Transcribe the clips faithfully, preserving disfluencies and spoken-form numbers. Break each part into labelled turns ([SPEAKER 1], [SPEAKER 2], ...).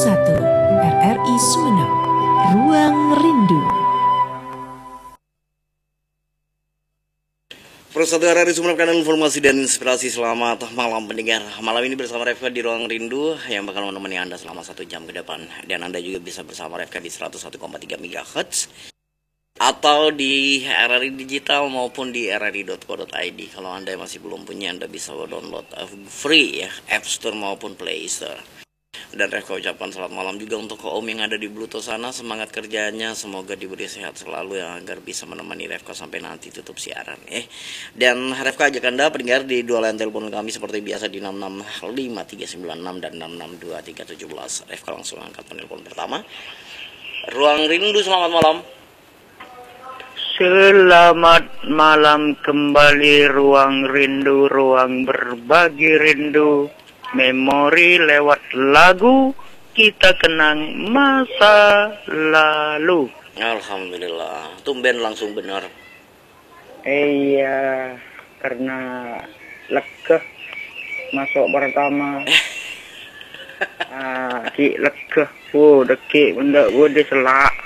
[SPEAKER 1] satu R R I Sumeneb, Ruang Rindu.
[SPEAKER 2] Persatu R R I Sumeneb, kanal informasi dan inspirasi. Selamat malam pendengar. Malam ini bersama Refka di Ruang Rindu yang bakal menemani Anda selama satu jam ke depan. Dan Anda juga bisa bersama Refka di seratus satu koma tiga megahertz atau di R R I Digital maupun di r r i dot co dot i d. Kalau Anda masih belum punya, Anda bisa download free ya, App Store maupun Play Store. Dan Refka ucapkan selamat malam juga untuk Om yang ada di Bluetooth sana. Semangat kerjanya, semoga diberi sehat selalu ya, agar bisa menemani Refka sampai nanti tutup siaran eh. Dan Refka ajak Anda pendengar di dua line telepon kami seperti biasa di enam enam lima tiga sembilan enam dan enam enam dua tiga tujuh satu. Refka langsung angkat telepon pertama. Ruang Rindu, selamat malam.
[SPEAKER 3] Selamat malam kembali, Ruang Rindu, ruang berbagi rindu. Memori lewat lagu, kita kenang masa lalu.
[SPEAKER 2] Alhamdulillah, tumben langsung benar.
[SPEAKER 3] Iya, karena lega masuk pertama. Ah, ki lega, oh deki benda gue diselak.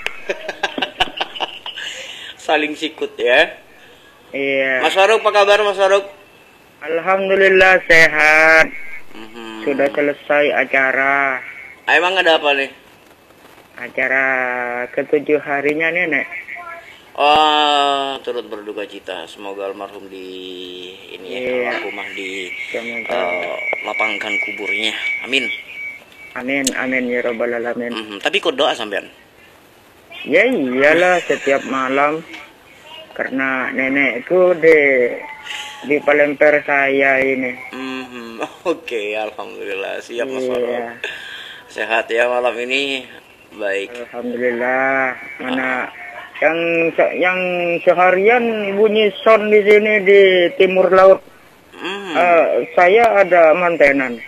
[SPEAKER 2] Saling sikut ya.
[SPEAKER 3] Iya.
[SPEAKER 2] Mas Faruk, apa kabar Mas Faruk?
[SPEAKER 3] Alhamdulillah sehat.
[SPEAKER 2] Mm-hmm.
[SPEAKER 3] Sudah selesai acara.
[SPEAKER 2] Emang ada apa nih?
[SPEAKER 3] Acara ketujuh harinya nenek.
[SPEAKER 2] Oh, turut berduka cita. Semoga almarhum di ini ya,
[SPEAKER 3] Iya.
[SPEAKER 2] almarhumah di
[SPEAKER 3] Semoga.
[SPEAKER 2] uh, lapangkan kuburnya. Amin.
[SPEAKER 3] Amin, amin ya robbal alamin.
[SPEAKER 2] Mm-hmm. Tapi kok doa sampean? Ya
[SPEAKER 3] Ya iyalah setiap malam, karena nenekku di di Palembang saya ini.
[SPEAKER 2] Mm-hmm. Oke, okay, alhamdulillah siap Mas
[SPEAKER 3] Iya.
[SPEAKER 2] Faruk. Sehat ya malam ini. Baik.
[SPEAKER 3] Alhamdulillah. Mana yang yang seharian bunyi sound di sini di timur laut.
[SPEAKER 2] Mm.
[SPEAKER 3] Eh, saya ada mantenan.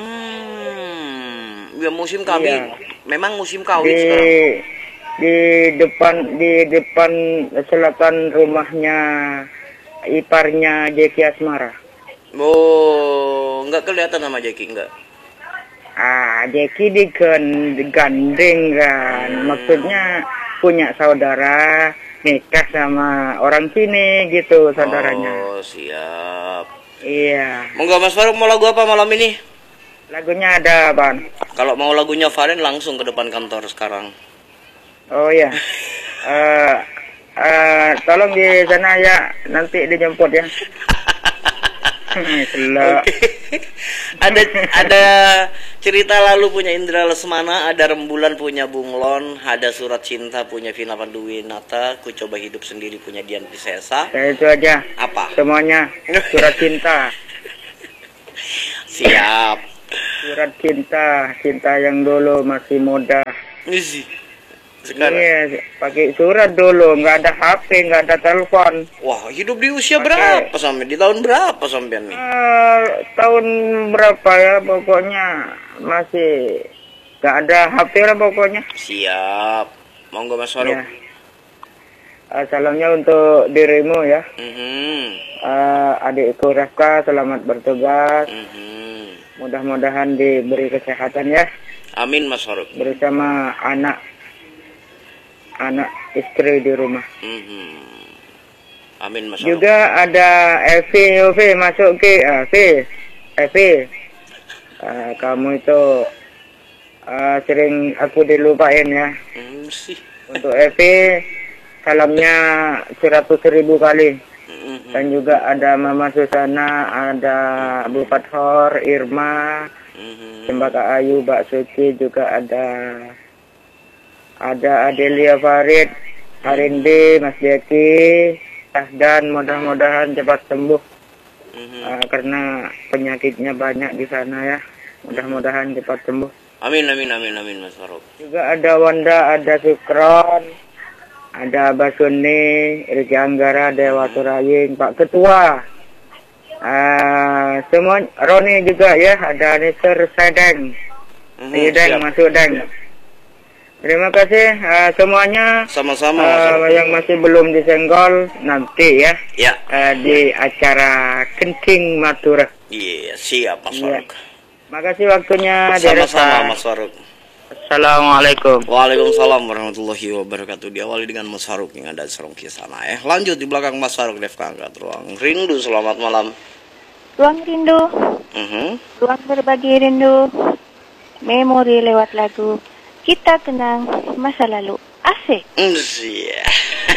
[SPEAKER 2] Hmm. Ya musim kami.
[SPEAKER 3] Iya.
[SPEAKER 2] Memang musim kawin
[SPEAKER 3] Di
[SPEAKER 2] sekarang.
[SPEAKER 3] di depan di depan selatan rumahnya iparnya Jeki Asmara.
[SPEAKER 2] Oh, nggak kelihatan nama Jeki, enggak?
[SPEAKER 3] Ah, Jeki digandeng kan.
[SPEAKER 2] Hmm.
[SPEAKER 3] Maksudnya punya saudara nikah sama orang sini gitu saudaranya.
[SPEAKER 2] Oh, siap.
[SPEAKER 3] Iya.
[SPEAKER 2] Monggo Mas Faruk, mau lagu apa malam ini?
[SPEAKER 3] Lagunya ada, Bang.
[SPEAKER 2] Kalau mau lagunya Faren langsung ke depan kantor sekarang.
[SPEAKER 3] Oh ya. Eh eh, tolong di sana ya, nanti dijemput ya. Selak.
[SPEAKER 2] Oke. ada ada cerita lalu punya Indra Lesmana, ada Rembulan punya Bunglon, ada Surat Cinta punya Vina Panduwinata, Ku Coba Hidup Sendiri punya Dian Piscesa.
[SPEAKER 3] Ya, itu aja.
[SPEAKER 2] Apa?
[SPEAKER 3] Semuanya surat cinta.
[SPEAKER 2] Siap.
[SPEAKER 3] Surat cinta, cinta yang dulu masih muda.
[SPEAKER 2] Isi. Sekarang.
[SPEAKER 3] Iya, pakai surat dulu, nggak ada H P, nggak ada telepon.
[SPEAKER 2] Wah, hidup di usia
[SPEAKER 3] Pakai.
[SPEAKER 2] berapa sampai? Di tahun berapa sampean nih?
[SPEAKER 3] Eh, tahun berapa ya, pokoknya masih nggak ada H P lah pokoknya.
[SPEAKER 2] Siap. Monggo Mas Faruk.
[SPEAKER 3] Ya. Eh, salamnya untuk dirimu ya.
[SPEAKER 2] Mhm.
[SPEAKER 3] Eh, adikku Refka, selamat bertugas.
[SPEAKER 2] Mhm.
[SPEAKER 3] Mudah-mudahan diberi kesehatan ya,
[SPEAKER 2] Amin Mas Faruk.
[SPEAKER 3] bersama anak anak istri di rumah.
[SPEAKER 2] Mhm. Amin Mas Faruk.
[SPEAKER 3] Juga ada Evi, Evi masuk ke Evi, Evi. Eh, kamu itu eh, sering aku dilupain ya.
[SPEAKER 2] Hmm, sih.
[SPEAKER 3] Untuk Evi, salamnya seratus ribu kali.
[SPEAKER 2] Mhm.
[SPEAKER 3] Dan juga ada Mama Susana, ada Bu Fathor, Irma,
[SPEAKER 2] Mhm.
[SPEAKER 3] Cempaka Ayu, Mbak Suci, juga ada ada Adelia Farid, Arindi, Mas Jeki, dan mudah-mudahan cepat sembuh.
[SPEAKER 2] Mhm.
[SPEAKER 3] Uh, karena penyakitnya banyak di sana ya. Mudah-mudahan cepat sembuh.
[SPEAKER 2] Amin amin amin amin Mas Faruk.
[SPEAKER 3] Juga ada Wanda, ada Sukron, ada Basuni, Riki Anggara, Dewa Turaying, Pak Ketua. Uh, semua Roni juga ya, ada Nisir Sedeng.
[SPEAKER 2] Mhm,
[SPEAKER 3] Sedeng
[SPEAKER 2] siap.
[SPEAKER 3] masuk Deng. Terima kasih uh, semuanya.
[SPEAKER 2] Sama-sama Mas
[SPEAKER 3] Uh,
[SPEAKER 2] Faruk.
[SPEAKER 3] yang masih belum disenggol nanti ya,
[SPEAKER 2] Ya.
[SPEAKER 3] uh, di acara Kencing Madura.
[SPEAKER 2] Iya, siap Mas
[SPEAKER 3] Iya.
[SPEAKER 2] Faruk.
[SPEAKER 3] Makasih waktunya.
[SPEAKER 2] Sama-sama
[SPEAKER 3] Direkta.
[SPEAKER 2] Mas Faruk.
[SPEAKER 3] Assalamualaikum.
[SPEAKER 2] Waalaikumsalam warahmatullahi wabarakatuh. Diawali dengan Mas Faruk yang ada serong sana ya. Lanjut di belakang Mas Faruk Defka angkat ruang rindu. Selamat malam.
[SPEAKER 4] Ruang rindu,
[SPEAKER 2] Mhm.
[SPEAKER 4] ruang berbagi rindu, memori lewat lagu, kita kenang masa lalu. Asik.
[SPEAKER 2] Mm, Iya.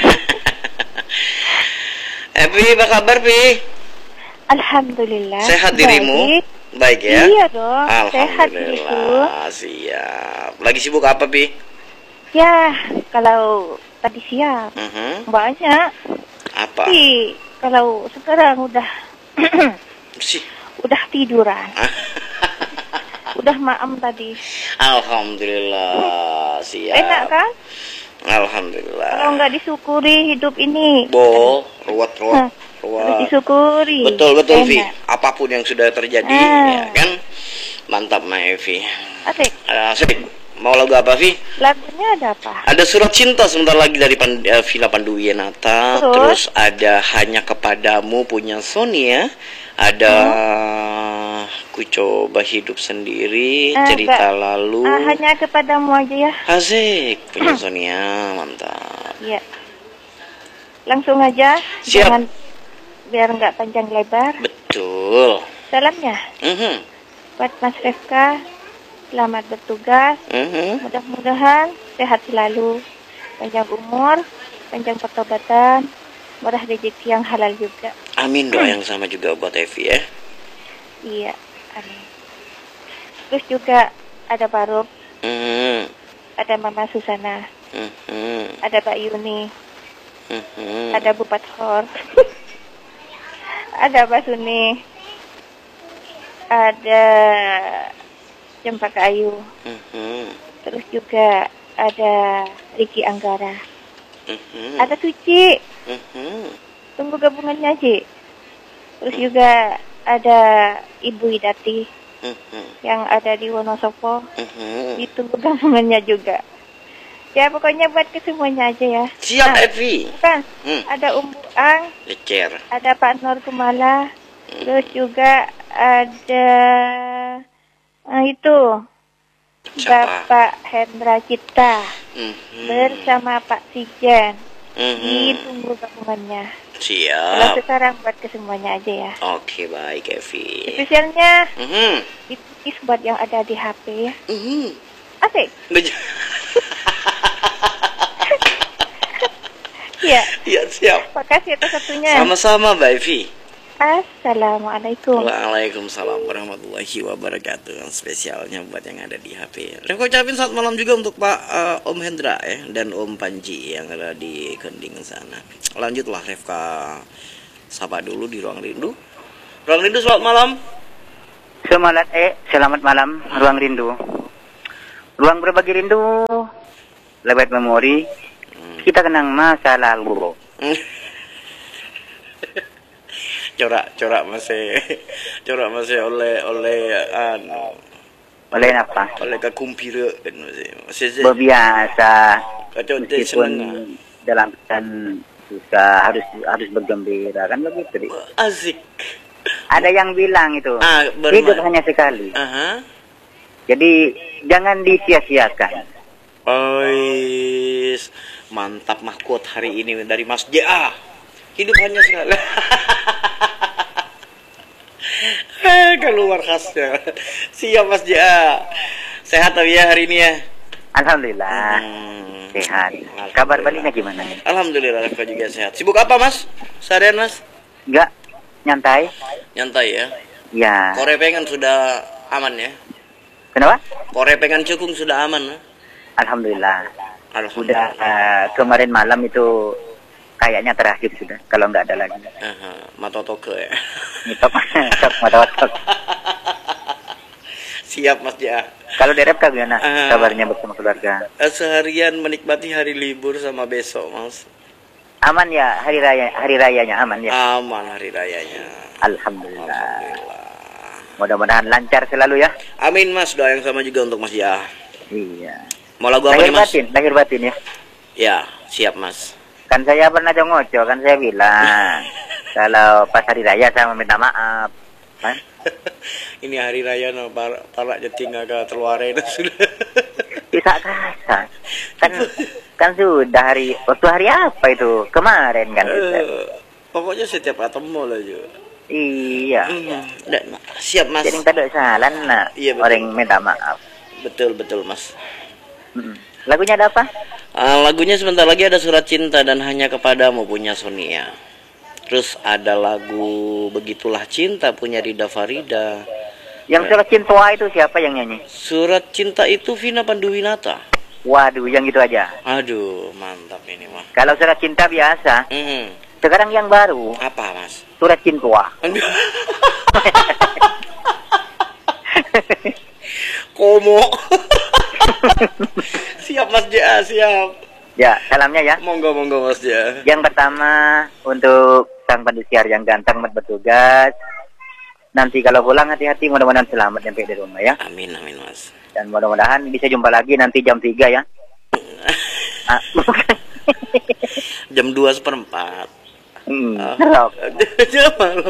[SPEAKER 2] Epi, apa kabar Pi?
[SPEAKER 4] Alhamdulillah.
[SPEAKER 2] Sehat dirimu?
[SPEAKER 4] Baik.
[SPEAKER 2] Baik ya?
[SPEAKER 4] Iya dong, sehat diriku.
[SPEAKER 2] Alhamdulillah. Siap. Lagi sibuk apa Pi?
[SPEAKER 4] Ya, kalau tadi siang
[SPEAKER 2] Mhm.
[SPEAKER 4] banyak.
[SPEAKER 2] Apa?
[SPEAKER 4] Tapi kalau sekarang udah
[SPEAKER 2] Sih.
[SPEAKER 4] udah tiduran. Udah maam tadi.
[SPEAKER 2] Alhamdulillah. Siap.
[SPEAKER 4] Enak kan?
[SPEAKER 2] Alhamdulillah.
[SPEAKER 4] Kalau nggak disyukuri hidup ini.
[SPEAKER 2] Bo, ruwet ruwet.
[SPEAKER 4] Hah, harus
[SPEAKER 2] ruwet.
[SPEAKER 4] disyukuri.
[SPEAKER 2] Betul betul Vi.
[SPEAKER 4] Enak.
[SPEAKER 2] Apapun yang sudah terjadi
[SPEAKER 4] Ah.
[SPEAKER 2] ya kan. Mantap Ma Evi.
[SPEAKER 4] Asik.
[SPEAKER 2] Asik. Mau lagu apa Vi?
[SPEAKER 4] Lagunya ada apa?
[SPEAKER 2] Ada Surat Cinta sebentar lagi dari Pan, uh, Vina Panduwinata.
[SPEAKER 4] Terus?
[SPEAKER 2] Terus ada Hanya Kepadamu punya Sonia. Ada Ku Coba Hidup Sendiri,
[SPEAKER 4] Eh,
[SPEAKER 2] Cerita
[SPEAKER 4] enggak.
[SPEAKER 2] Lalu.
[SPEAKER 4] Ah, hanya kepadamu aja ya.
[SPEAKER 2] Asik punya Sonia, mantap.
[SPEAKER 4] Iya. Langsung aja.
[SPEAKER 2] Siap.
[SPEAKER 4] Jangan biar nggak panjang lebar.
[SPEAKER 2] Betul.
[SPEAKER 4] Salamnya
[SPEAKER 2] Mhm.
[SPEAKER 4] buat Mas Refka. Selamat bertugas.
[SPEAKER 2] Mhm.
[SPEAKER 4] Mudah-mudahan sehat selalu, panjang umur, panjang pertobatan, murah rezeki yang halal juga.
[SPEAKER 2] Amin, doa yang sama juga buat Evi ya.
[SPEAKER 4] Iya, amin. Terus juga ada Pak Rup,
[SPEAKER 2] Mhm.
[SPEAKER 4] ada Mama Susana,
[SPEAKER 2] Mhm.
[SPEAKER 4] ada Pak Yuni,
[SPEAKER 2] Mhm.
[SPEAKER 4] ada Bu Pathor, ada Pak Suni, ada Cempaka Ayu,
[SPEAKER 2] Mhm.
[SPEAKER 4] terus juga ada Riki Anggara,
[SPEAKER 2] Mhm.
[SPEAKER 4] ada Suci,
[SPEAKER 2] Mhm.
[SPEAKER 4] tunggu gabungannya Ci. Terus juga ada Ibu Idati
[SPEAKER 2] Mhm.
[SPEAKER 4] yang ada di Wonosobo,
[SPEAKER 2] Mhm.
[SPEAKER 4] ditunggu gabungannya juga. Ya pokoknya buat ke semuanya aja ya.
[SPEAKER 2] Siap
[SPEAKER 4] Nah,
[SPEAKER 2] Evi.
[SPEAKER 4] kan
[SPEAKER 2] Hmm.
[SPEAKER 4] ada Om Buang,
[SPEAKER 2] Lecer.
[SPEAKER 4] ada Pak Nur Kumala, terus juga ada ah, itu
[SPEAKER 2] Siapa?
[SPEAKER 4] Bapak Hendra Cipta
[SPEAKER 2] Mhm.
[SPEAKER 4] bersama Pak Sijen.
[SPEAKER 2] Mhm.
[SPEAKER 4] Ditunggu gabungannya. Kalau
[SPEAKER 2] Siap.
[SPEAKER 4] sekarang buat ke semuanya aja ya.
[SPEAKER 2] Oke baik Evi.
[SPEAKER 4] Spesialnya
[SPEAKER 2] Mhm.
[SPEAKER 4] itu buat yang ada di H P ya.
[SPEAKER 2] Mhm.
[SPEAKER 4] Asik.
[SPEAKER 2] Beja-
[SPEAKER 4] Iya.
[SPEAKER 2] Iya siap.
[SPEAKER 4] Makasih atas satunya.
[SPEAKER 2] Sama-sama Mbak Evi.
[SPEAKER 4] Assalamualaikum.
[SPEAKER 2] Waalaikumsalam warahmatullahi wabarakatuh. Spesialnya buat yang ada di H P. Reko ucapin selamat malam juga untuk Pak eh, Om Hendra ya dan Om Panji yang ada di Kending sana. Lanjutlah Refka sapa dulu di Ruang Rindu. Ruang Rindu selamat malam.
[SPEAKER 3] Selamat eh selamat malam Ruang Rindu. Ruang berbagi rindu, lewat memori. Kita kenang masa lalu.
[SPEAKER 2] corak corak masih corak masih oleh oleh anu
[SPEAKER 3] Oleh apa?
[SPEAKER 2] oleh kakumpira kan masih masih
[SPEAKER 3] Berbiasa.
[SPEAKER 2] kacau dia
[SPEAKER 3] Meskipun
[SPEAKER 2] seneng
[SPEAKER 3] dalam keadaan susah harus harus bergembira kan begitu. Dik.
[SPEAKER 2] asik.
[SPEAKER 3] Ada yang bilang itu
[SPEAKER 2] Ah, berma-
[SPEAKER 3] hidup hanya sekali.
[SPEAKER 2] Aha.
[SPEAKER 3] Jadi jangan disia-siakan.
[SPEAKER 2] Ois, mantap mah quote hari ini dari Mas J A. Hidup hanya sekali. Eh, keluar khasnya. Siap Mas J A. Sehat tapi ya hari ini ya.
[SPEAKER 3] Alhamdulillah
[SPEAKER 2] Hmm.
[SPEAKER 3] sehat.
[SPEAKER 2] Alhamdulillah.
[SPEAKER 3] Kabar baliknya gimana nih?
[SPEAKER 2] Alhamdulillah Reva juga sehat. Sibuk apa Mas? Seharian Mas?
[SPEAKER 3] Enggak nyantai?
[SPEAKER 2] Nyantai ya.
[SPEAKER 3] Ya.
[SPEAKER 2] Korepengan sudah aman ya.
[SPEAKER 3] Kenapa?
[SPEAKER 2] Korepengan cukung sudah aman. Ya?
[SPEAKER 3] Alhamdulillah. Sudah
[SPEAKER 2] Alhamdulillah.
[SPEAKER 3] eh, kemarin malam itu kayaknya terakhir sudah. Kalau nggak ada lagi.
[SPEAKER 2] Aha, matotoke ya.
[SPEAKER 3] Ngitok, ngitok, mata-mata.
[SPEAKER 2] Siap Mas J A.
[SPEAKER 3] Kalau Derep gimana
[SPEAKER 2] Ah.
[SPEAKER 3] kabarnya bersama keluarga?
[SPEAKER 2] Eh, Seharian menikmati hari libur sama besok Mas.
[SPEAKER 3] Aman ya hari raya hari rayanya aman ya.
[SPEAKER 2] Aman hari rayanya.
[SPEAKER 3] Alhamdulillah.
[SPEAKER 2] Alhamdulillah.
[SPEAKER 3] Mudah-mudahan lancar selalu ya.
[SPEAKER 2] Amin Mas, doa yang sama juga untuk Mas ya.
[SPEAKER 3] Iya.
[SPEAKER 2] Mau lagu apa
[SPEAKER 3] Lahir
[SPEAKER 2] nih Mas?
[SPEAKER 3] batin, lahir batin ya.
[SPEAKER 2] Ya, siap Mas.
[SPEAKER 3] Kan saya pernah jongoco, kan saya bilang kalau pas hari raya saya meminta maaf. Kan?
[SPEAKER 2] Ini hari raya no para para jeting agak terluarin sudah.
[SPEAKER 5] Bisa kasar. Kan kan sudah hari waktu hari apa itu? Kemarin kan.
[SPEAKER 2] Eh, pokoknya setiap ketemu lah juga.
[SPEAKER 5] Iya.
[SPEAKER 2] Hmm, dan, siap mas.
[SPEAKER 5] Jadi tidak salah nak.
[SPEAKER 2] Iya, betul.
[SPEAKER 5] Orang minta maaf.
[SPEAKER 2] Betul betul mas.
[SPEAKER 5] Mm. Lagunya ada apa?
[SPEAKER 2] Uh, lagunya sebentar lagi ada Surat Cinta dan Hanya Kepadamu punya Sonia. Terus ada lagu Begitulah Cinta punya Rida Farida.
[SPEAKER 5] Yang Surat Cinta itu siapa yang nyanyi?
[SPEAKER 2] Surat Cinta itu Vina Panduwinata.
[SPEAKER 5] Waduh, yang gitu aja.
[SPEAKER 2] Aduh, mantap ini mah.
[SPEAKER 5] Kalau Surat Cinta biasa.
[SPEAKER 2] Mm.
[SPEAKER 5] Sekarang yang baru.
[SPEAKER 2] Apa mas?
[SPEAKER 5] Surat Cinta.
[SPEAKER 2] Aduh. Komo. Siap mas Ja, siap.
[SPEAKER 5] Ya, salamnya ya.
[SPEAKER 2] Monggo monggo mas Ja.
[SPEAKER 5] Yang pertama untuk sang pendusiar yang ganteng bertugas. Nanti kalau pulang hati-hati, mudah-mudahan selamat sampai di rumah ya.
[SPEAKER 2] Amin amin mas.
[SPEAKER 5] Dan mudah-mudahan bisa jumpa lagi nanti jam tiga ya. Ah,
[SPEAKER 2] Jam dua seperempat.
[SPEAKER 5] hmm,
[SPEAKER 2] Ah.
[SPEAKER 5] ngerok.
[SPEAKER 2] Jam malam.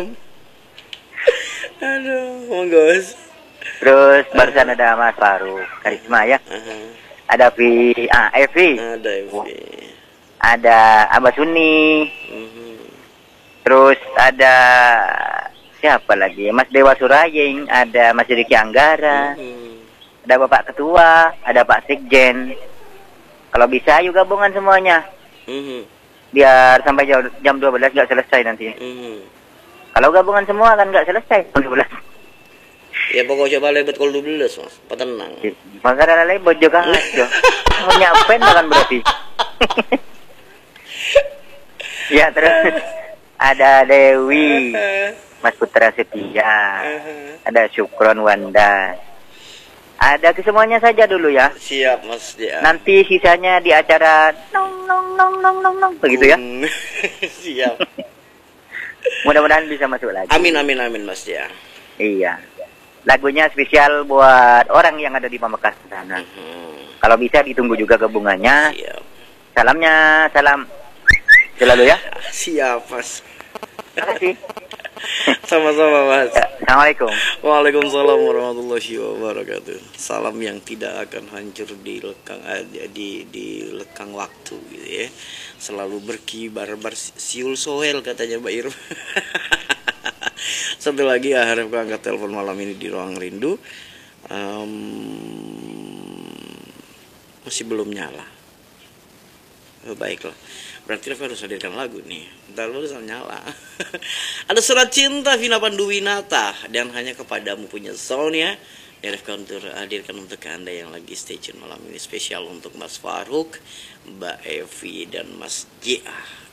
[SPEAKER 2] Aduh, monggo mas.
[SPEAKER 5] Terus barusan ada Mas Faruk Karisma ya.
[SPEAKER 2] Uh-huh.
[SPEAKER 5] Ada Vi, ah Evi.
[SPEAKER 2] Ada Evi.
[SPEAKER 5] Ada Abah Suni.
[SPEAKER 2] Mhm.
[SPEAKER 5] Terus ada siapa lagi? Mas Dewa Suraying, ada Mas Riki Anggara,
[SPEAKER 2] Mhm.
[SPEAKER 5] ada Bapak Ketua, ada Pak Sekjen. Kalau bisa ayo gabungan semuanya.
[SPEAKER 2] Mhm.
[SPEAKER 5] Biar sampai jam, jam dua belas nggak selesai nanti.
[SPEAKER 2] Mhm.
[SPEAKER 5] Kalau gabungan semua kan nggak selesai jam dua belas.
[SPEAKER 2] Ya pokoknya coba lebet kalau dua belas mas, petenang.
[SPEAKER 5] Makanya lagi bojo kan aja. Mau nyapain kan berarti. Ya terus ada Dewi, Mas Putra Setia, ada Syukron Wanda. Ada kesemuanya saja dulu ya.
[SPEAKER 2] Siap mas Ja.
[SPEAKER 5] Nanti sisanya di acara nong nong nong nong nong nong begitu ya.
[SPEAKER 2] Hmm. Siap.
[SPEAKER 5] Mudah-mudahan bisa masuk lagi.
[SPEAKER 2] Amin amin amin mas Ja.
[SPEAKER 5] Iya. Lagunya spesial buat orang yang ada di Pamekasan sana.
[SPEAKER 2] Mhm.
[SPEAKER 5] Kalau bisa ditunggu juga gabungannya.
[SPEAKER 2] Siap.
[SPEAKER 5] Salamnya, salam selalu ya.
[SPEAKER 2] Siap mas.
[SPEAKER 5] Terima kasih.
[SPEAKER 2] Sama-sama mas.
[SPEAKER 5] Ya, Assalamualaikum.
[SPEAKER 2] Waalaikumsalam warahmatullahi wabarakatuh. Salam yang tidak akan hancur di lekang eh, di di lekang waktu gitu ya. Selalu berkibar bersiul soel katanya Mbak Ir. Satu lagi ya, harap angkat telepon malam ini di Ruang Rindu. Um, masih belum nyala. Oh, baiklah. Berarti Reva harus hadirkan lagu nih. Ntar barusan nyala. Ada Surat Cinta Vina Panduwinata dan Hanya Kepadamu punya Sonia. Ya Reva untuk hadirkan untuk Anda yang lagi stay tune malam ini, spesial untuk Mas Faruk, Mbak Evi dan Mas J A.